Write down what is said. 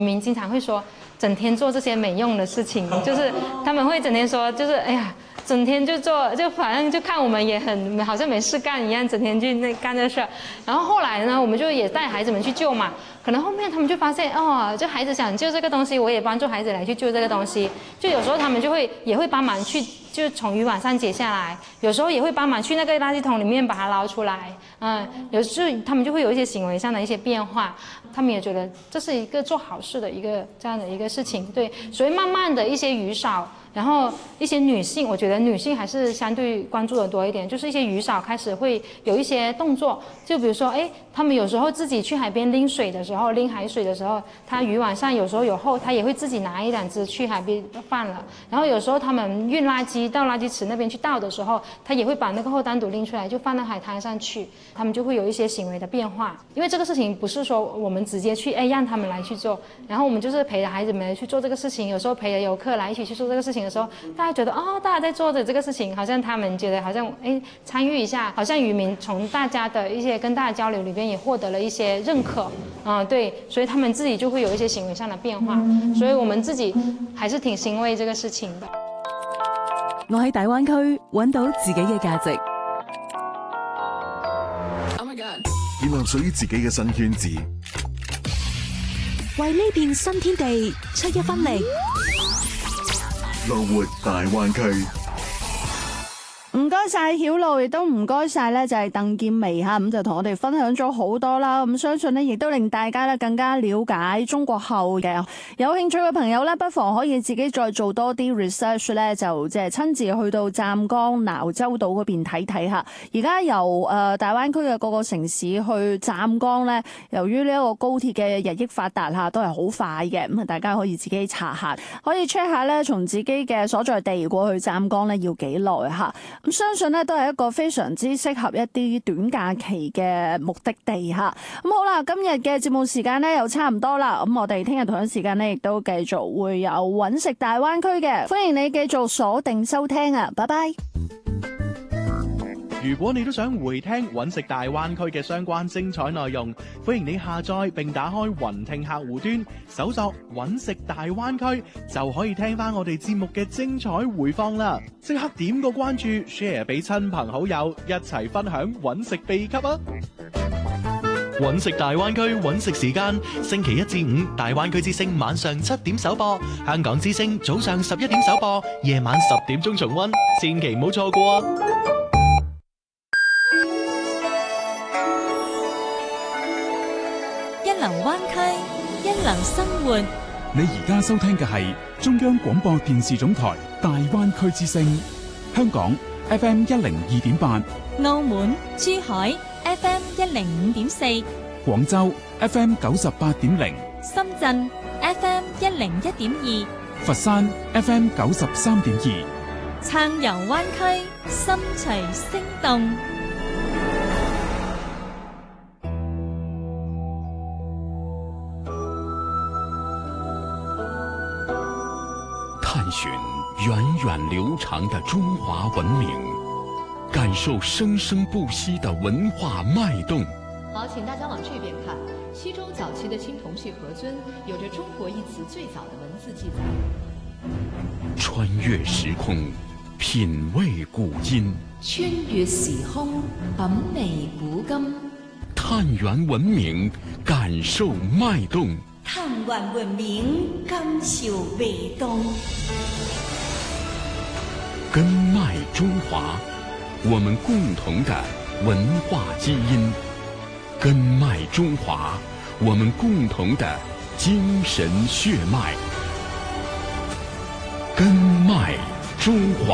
民经常会说，整天做这些没用的事情，就是他们会整天说，就是哎呀，整天就做，就反正就看我们也很好像没事干一样，整天去干这事。然后后来呢，我们就也带孩子们去救嘛。可能后面他们就发现，哦，就孩子想救这个东西，我也帮助孩子来去救这个东西。就有时候他们也会帮忙去，就从渔网上解下来，有时候也会帮忙去那个垃圾桶里面把它捞出来。有时候他们就会有一些行为上的一些变化。他们也觉得这是一个做好事的一个这样的一个事情，对，所以慢慢的一些鱼少，然后一些女性，我觉得女性还是相对关注的多一点，就是一些鱼少开始会有一些动作，就比如说，他们有时候自己去海边拎水的时候，拎海水的时候，他渔网上有时候有后，他也会自己拿1-2只去海边放了，然后有时候他们运垃圾到垃圾池那边去倒的时候，他也会把那个后单独拎出来，就放到海滩上去，他们就会有一些行为的变化，因为这个事情不是说我们直接去让他们来去做，然后我们就是陪着孩子们去做这个事情，有时候陪着游客来一起去做这个事情的时候，大家觉得大家在做着这个事情，好像他们觉得好像参与一下，好像渔民从大家的一些跟大家交流里边也获得了一些认可，对，所以他们自己就会有一些行为上的变化，所以我们自己还是挺欣慰这个事情的。 我喺大灣區揾到自己嘅價值。 建立屬於自己嘅新圈子， 為呢片新天地出一分力。 樂活大灣區。 唔該晒曉露，亦都唔該晒咧，就係鄧劍薇嚇，咁就同我哋分享咗好多啦。咁相信呢，亦都令大家咧更加了解中國後嘅。有興趣嘅朋友咧，不妨可以自己再做多啲 research 咧，就即係親自去到湛江瀾州島嗰邊睇睇下。而家由大灣區嘅各個城市去湛江咧，由於呢一個高鐵嘅日益發達嚇，都係好快嘅。咁啊，大家可以自己查下，可以 check 下咧，從自己嘅所在地過去湛江咧要幾耐嚇。咁相信咧都係一個非常之適合一啲短假期嘅目的地嚇。咁好啦，今日嘅節目時間咧又差唔多啦。咁我哋聽日同樣時間咧亦都繼續會有揾食大灣區嘅，歡迎你繼續鎖定收聽啊！拜拜。 如果你都想回聽揾食大灣區嘅相關精彩內容，歡迎你下載並打開雲聽客戶端，搜索揾食大灣區，就可以聽翻我哋節目嘅精彩回放啦！即刻點個關注 ，share 俾親朋好友，一齊分享揾食秘笈啊！揾食大灣區揾食時間，星期1至5大灣區之聲晚上7點首播，香港之聲早上11點首播，夜晚10點鐘重溫，千祈唔好錯過啊！ 一流灣區，一流生活。 你而家收聽嘅係中央廣播電視總台大灣區之聲，香港 FM 102.8， 澳門、珠海 FM 105.4， 廣州 FM 98.0， 深圳 FM 101.2， 佛山 FM 93.2。 撐遊灣區，心隨聲動。 探寻源远流长的中华文明，感受生生不息的文化脉动。 好，请大家往这边看。西周早期的青铜器盒尊有着“中国”一词最早的文字记载。 穿越时空，品味古今。 穿越時空，品味古今。 探源文明，感受脉動。 探源文明，感受味動。 根脈中華，我們共同的文化基因。根脈中華，我們共同的精神血脈。根脈中華。